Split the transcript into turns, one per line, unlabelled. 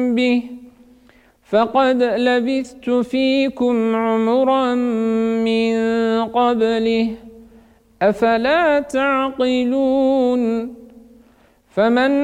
به فقد لبثت فيكم عمرا من قبله أفلا تعقلون